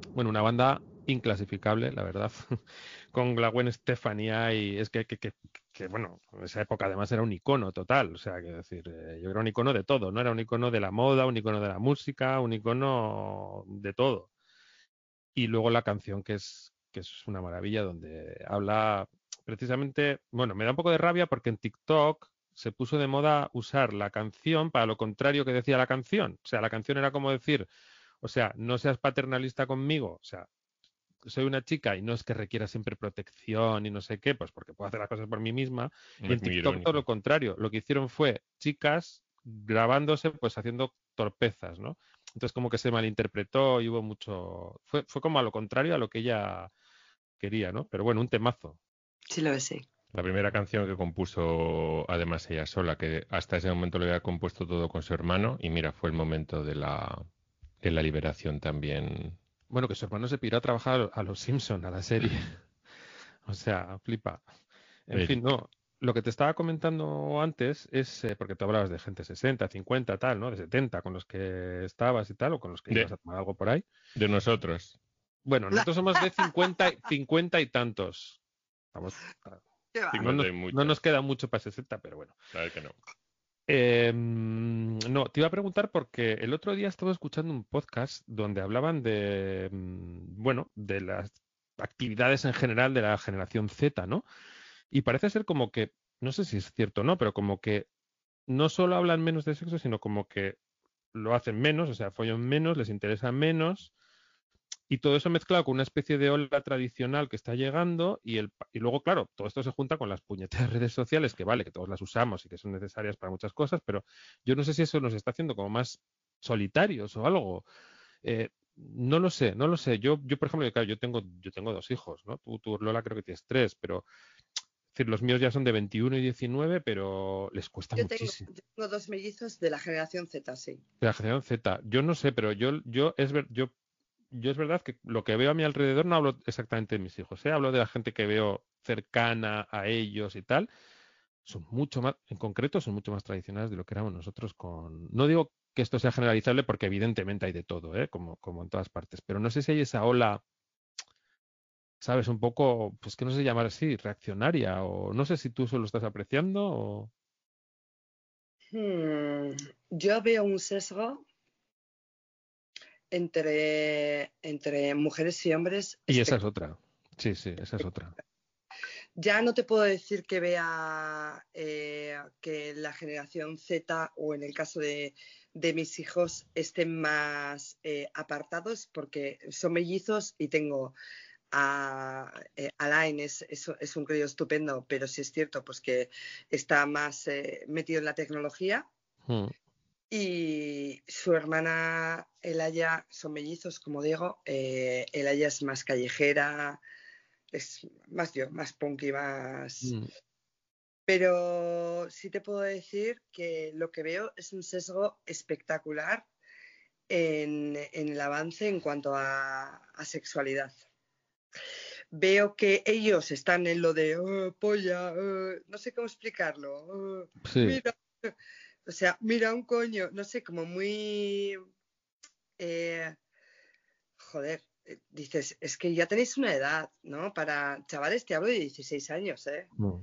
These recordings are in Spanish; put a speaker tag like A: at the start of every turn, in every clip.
A: bueno, una banda inclasificable, la verdad, con la Gwen Stefani y es que, bueno, en esa época además era un icono total, o sea, que decir, yo era un icono de todo, ¿no? Era un icono de la moda, un icono de la música, un icono de todo. Y luego la canción que es una maravilla, donde habla precisamente, bueno, me da un poco de rabia porque en TikTok se puso de moda usar la canción para lo contrario que decía la canción. O sea, la canción era como decir, o sea, no seas paternalista conmigo, o sea, soy una chica y no es que requiera siempre protección y no sé qué, pues porque puedo hacer las cosas por mí misma. Y en
B: Es muy
A: TikTok todo lo
B: irónico.
A: contrario. Lo que hicieron fue chicas grabándose, pues haciendo torpezas, ¿no? Entonces como que se malinterpretó y hubo mucho... Fue como a lo contrario a lo que ella quería, ¿no? Pero bueno, un temazo.
C: Sí, lo sé.
B: La primera canción que compuso, además ella sola, que hasta ese momento lo había compuesto todo con su hermano, y mira, fue el momento de la liberación también.
A: Bueno, que su hermano se piró a trabajar a los Simpson, a la serie. O sea, flipa. En fin,
B: Eric.
A: no. Lo que te estaba comentando antes es, porque tú hablabas de gente 60, 50, tal, ¿no? De 70 con los que estabas y tal, o con los que ibas
B: De,
A: a tomar algo por ahí.
B: de nosotros.
A: Bueno, nosotros somos de 50, 50 y tantos. Vamos,
C: ¿Qué va?
B: 50 y
A: no nos
B: muchos.
A: queda mucho para 60, pero bueno.
B: Sabes que no.
A: No, te iba a preguntar porque el otro día estaba escuchando un podcast donde hablaban de, bueno, de las actividades en general de la generación Z, ¿no? Y parece ser como que, no sé si es cierto o no, pero como que no solo hablan menos de sexo, sino como que lo hacen menos, o sea, follan menos, les interesa menos, y todo eso mezclado con una especie de ola tradicional que está llegando, y luego, claro, todo esto se junta con las puñeteras redes sociales, que vale, que todos las usamos y que son necesarias para muchas cosas, pero yo no sé si eso nos está haciendo como más solitarios o algo. No lo sé, no lo sé. Yo por ejemplo, claro, yo tengo dos hijos, ¿no? Tú, Lola, creo que tienes tres, pero es decir, los míos ya son de 21 y 19, pero les cuesta muchísimo.
C: Yo tengo dos mellizos de la generación Z, sí.
A: La generación Z, yo no sé, pero yo es verdad que lo que veo a mi alrededor no hablo exactamente de mis hijos, ¿eh? Hablo de la gente que veo cercana a ellos y tal. Son mucho más, en concreto, son mucho más tradicionales de lo que éramos nosotros con. No digo que esto sea generalizable porque evidentemente hay de todo, ¿eh? Como en todas partes, pero no sé si hay esa ola, ¿sabes? Un poco, pues que no sé llamar así, reaccionaria, o no sé si tú eso lo estás apreciando o.
C: Yo veo un sesgo entre mujeres y hombres
A: Y esa es
C: espectacular.
A: otra. Sí, sí, esa es otra.
C: Ya no te puedo decir que vea que la generación Z o en el caso de mis hijos estén más apartados porque son mellizos y tengo Alain es un crío estupendo, pero sí es cierto pues que está más metido en la tecnología
A: Mm.
C: y su hermana Elaya son mellizos, como digo, Elaya es más callejera, es más yo, más punky, más...
A: Mm.
C: Pero sí te puedo decir que lo que veo es un sesgo espectacular en el avance en cuanto a sexualidad. Veo que ellos están en lo de polla, no sé cómo explicarlo.
A: Sí,
C: Mira, o sea, mira un coño, no sé, como muy. eh, joder, dices, es que ya tenéis una edad, ¿no? Para chavales, te hablo de 16 años, ¿eh?
A: mm,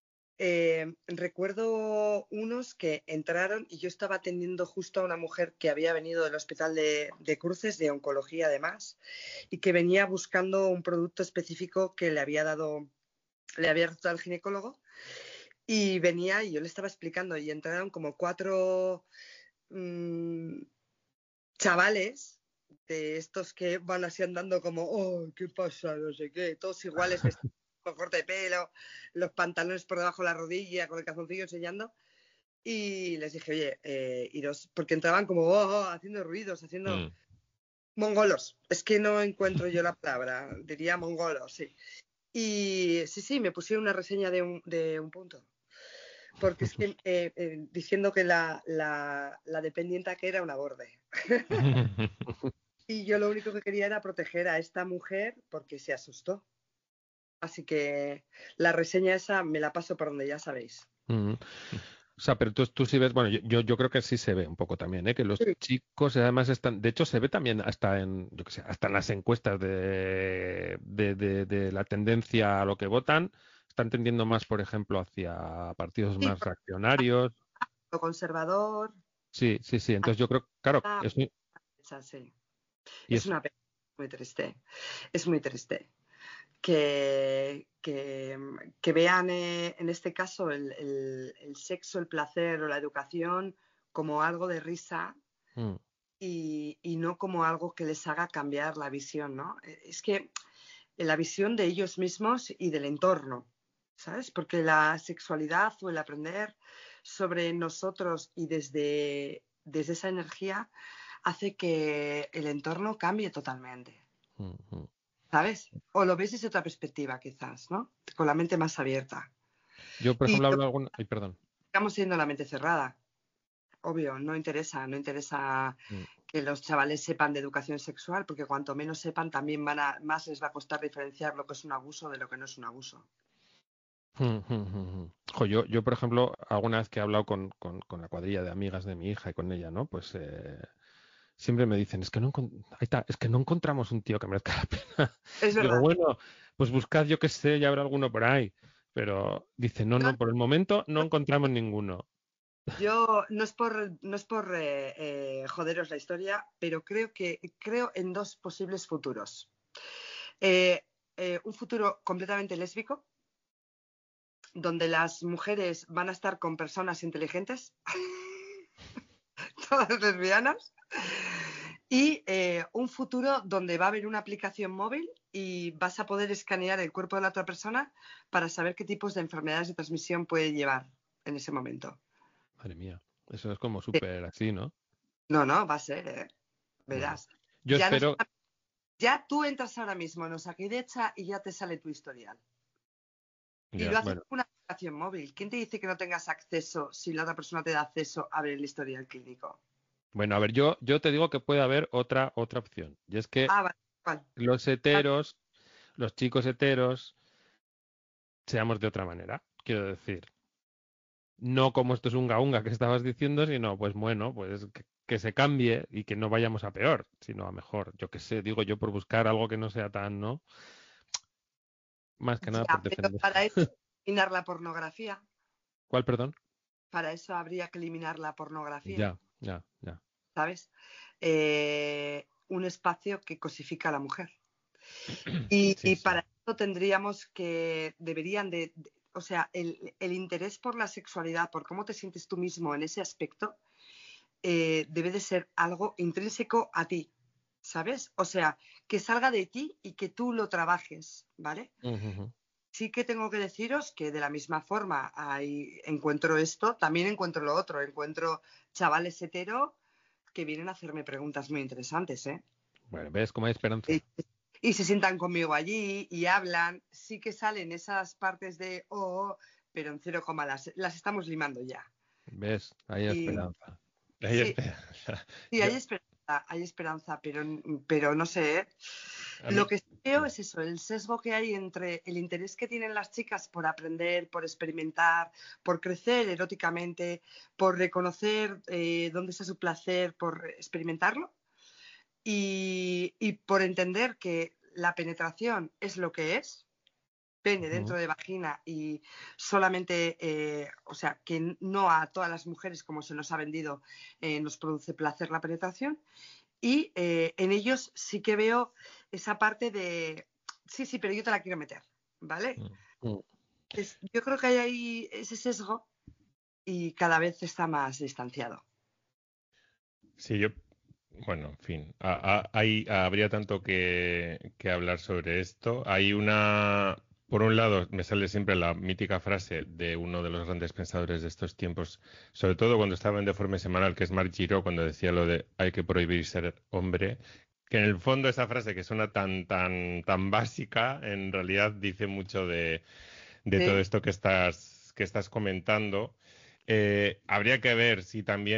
C: Recuerdo unos que entraron y yo estaba atendiendo justo a una mujer que había venido del hospital de Cruces, de oncología además, y que venía buscando un producto específico que le había recetado al ginecólogo y venía y yo le estaba explicando y entraron como cuatro mmm, chavales de estos que van así andando como, oh, ¿qué pasa? No sé qué, todos iguales, vestidos con corte de pelo, los pantalones por debajo de la rodilla, con el calzoncillo enseñando. Y les dije, oye, iros, porque entraban como haciendo ruidos, haciendo
B: Mm.
C: mongolos. Es que no encuentro yo la palabra, diría mongolos, sí. Y sí, sí, me pusieron una reseña de un punto. Porque es que diciendo que la dependienta que era una borde. Y yo lo único que quería era proteger a esta mujer porque se asustó. Así que la reseña esa me la paso por donde ya sabéis.
A: mm. O sea, pero tú sí ves, bueno, yo creo que sí se ve un poco también, ¿eh? Que los
C: Sí.
A: chicos además están, de hecho se ve también hasta en, yo qué sé, hasta en las encuestas de la tendencia a lo que votan, están tendiendo más, por ejemplo, hacia partidos
C: Sí,
A: más reaccionarios.
C: lo conservador,
A: Sí, sí, sí. Entonces yo creo, claro,
C: ah,
A: eso,
C: sí.
A: y
C: Es
A: eso.
C: una pena muy triste. Es muy triste que vean en este caso el sexo, el placer o la educación como algo de risa
A: Mm,
C: y no como algo que les haga cambiar la visión, ¿no? Es que la visión de ellos mismos y del entorno, ¿sabes? Porque la sexualidad o el aprender sobre nosotros y desde esa energía hace que el entorno cambie totalmente,
A: mm, mm.
C: ¿sabes? O lo ves desde otra perspectiva, quizás, ¿no? Con la mente más abierta.
A: Yo, por
C: Y
A: ejemplo,
C: lo
A: hablo algún, ay, perdón.
C: estamos teniendo la mente cerrada. Obvio, no interesa
A: Mm,
C: que los chavales sepan de educación sexual, porque cuanto menos sepan, también más les va a costar diferenciar lo que es un abuso de lo que no es un abuso.
A: Jo, yo, por ejemplo, alguna vez que he hablado con la cuadrilla de amigas de mi hija y con ella, ¿no? Pues siempre me dicen, es que ahí está, es que no encontramos un tío que merezca la pena.
C: Es
A: Digo,
C: verdad.
A: bueno, pues buscad, yo qué sé, ya habrá alguno por ahí. Pero dice, no,
C: Yo,
A: no, por el momento no encontramos ninguno.
C: yo no es por joderos la historia, pero creo en dos posibles futuros. Eh, un futuro completamente lésbico, donde las mujeres van a estar con personas inteligentes, todas lesbianas, y un futuro donde va a haber una aplicación móvil y vas a poder escanear el cuerpo de la otra persona para saber qué tipos de enfermedades de transmisión puede llevar en ese momento.
A: Madre mía, eso es como
C: Sí.
A: súper así, ¿no?
C: No, no, va a ser,
A: Bueno,
C: verás.
A: yo
C: Ya,
A: espero,
C: ya tú entras ahora mismo en Osakidecha y ya te sale tu historial. Y
A: ya,
C: lo haces
A: bueno,
C: con una aplicación móvil. ¿Quién te dice que no tengas acceso si la otra persona te da acceso a ver el historial clínico?
A: bueno, a ver, yo te digo que puede haber otra opción. Y es que
C: Ah, vale. ¿Cuál?
A: los heteros, los chicos heteros, seamos de otra manera. Quiero decir, no como esto es un gaunga que estabas diciendo, sino pues bueno, pues que se cambie y que no vayamos a peor, sino a mejor. Yo qué sé, digo yo por buscar algo que no sea tan, ¿no? Más que nada por
C: Ya, pero
A: defender.
C: para eso eliminar la pornografía.
A: ¿Cuál, perdón?
C: Para eso habría que eliminar la pornografía,
A: Ya, ya, ya.
C: ¿sabes? Un espacio que cosifica a la mujer. Y,
A: Sí,
C: y
A: sí.
C: para eso tendríamos que, deberían o sea, el interés por la sexualidad, por cómo te sientes tú mismo en ese aspecto, debe de ser algo intrínseco a ti, ¿sabes? O sea, que salga de ti y que tú lo trabajes, ¿vale?
A: Ujú, ujú.
C: Sí que tengo que deciros que de la misma forma ahí encuentro esto, también encuentro lo otro, encuentro chavales hetero que vienen a hacerme preguntas muy interesantes, ¿eh?
A: Bueno, ¿ves cómo hay
C: Y,
A: esperanza?
C: y se sientan conmigo allí y hablan, sí que salen esas partes de pero en cero coma las estamos limando ya.
A: ¿Ves? Hay
C: Y
A: esperanza.
B: Hay
C: sí,
B: esperanza.
C: sí,
B: Yo,
C: hay esperanza, pero no sé, ¿eh?
B: a
C: Lo
B: mí,
C: que veo es eso, el sesgo que hay entre el interés que tienen las chicas por aprender, por experimentar, por crecer eróticamente, por reconocer dónde está su placer, por experimentarlo y por entender que la penetración es lo que es, pene
A: Ujú.
C: dentro de vagina y solamente, o sea, que no a todas las mujeres, como se nos ha vendido, nos produce placer la penetración. Y en ellos sí que veo esa parte de, sí, sí, pero yo te la quiero meter, ¿vale?
A: Mm.
C: Yo creo que hay ahí ese sesgo y cada vez está más distanciado.
B: sí, yo, bueno, en fin, habría tanto que hablar sobre esto. Hay por un lado, me sale siempre la mítica frase de uno de los grandes pensadores de estos tiempos, sobre todo cuando estaba en Deforme Semanal, que es Marc Giró, cuando decía lo de hay que prohibir ser hombre, que en el fondo esa frase que suena tan básica, en realidad dice mucho de todo
C: Sí,
B: esto que estás comentando. Habría que ver si también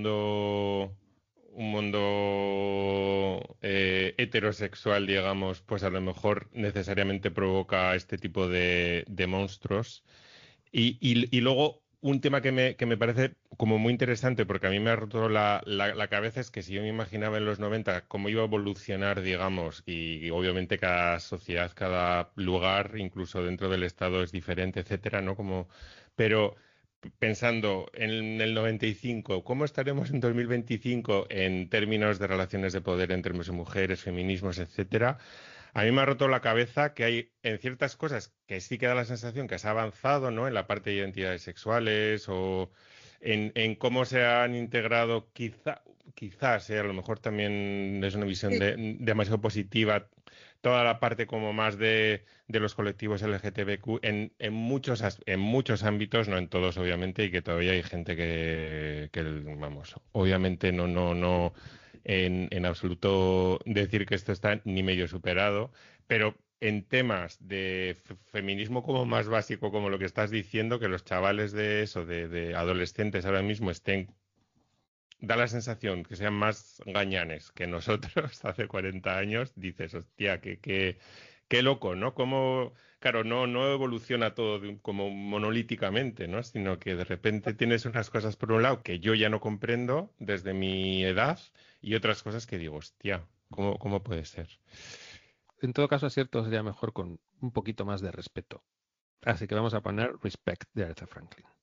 B: un mundo heterosexual, digamos, pues a lo mejor necesariamente provoca este tipo de monstruos. Y luego un tema que me parece como muy interesante, porque a mí me ha roto la cabeza, es que si yo me imaginaba en los 90 cómo iba a evolucionar, digamos, y obviamente cada sociedad, cada lugar, incluso dentro del Estado es diferente, etcétera, ¿no? Pero pensando en el 95, ¿cómo estaremos en 2025 en términos de relaciones de poder entre hombres y mujeres, feminismos, etcétera? A mí me ha roto la cabeza que hay en ciertas cosas que sí que da la sensación que se ha avanzado, ¿no? En la parte de identidades sexuales o en cómo se han integrado, quizás, a lo mejor también es una visión
C: Sí,
B: demasiado positiva, toda la parte como más de los colectivos LGTBQ en muchos ámbitos, no en todos, obviamente, y que todavía hay gente vamos, obviamente no en absoluto decir que esto está ni medio superado, pero en temas de feminismo como más básico, como lo que estás diciendo, que los chavales de eso, de adolescentes ahora mismo da la sensación que sean más gañanes que nosotros hace 40 años, dices, hostia, qué loco, ¿no? Como, claro, no evoluciona todo como monolíticamente, ¿no? Sino que de repente tienes unas cosas por un lado que yo ya no comprendo desde mi edad y otras cosas que digo, hostia, ¿cómo puede ser?
A: En todo caso, acierto sería mejor con un poquito más de respeto. Así que vamos a poner Respect de Aretha Franklin.